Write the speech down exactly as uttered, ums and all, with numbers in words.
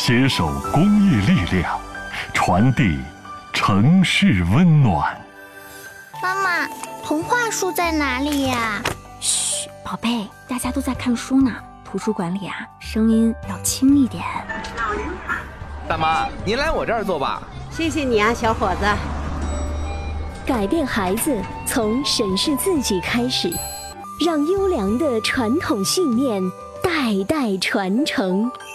携手公益力量，传递城市温暖。 妈妈，童话书在哪里呀？ 嘘，宝贝，大家都在看书呢。图书馆里啊，声音要轻一点。 大妈，您来我这儿坐吧。 谢谢你啊，小伙子。 改变孩子，从审视自己开始，让优良的传统信念代代传承。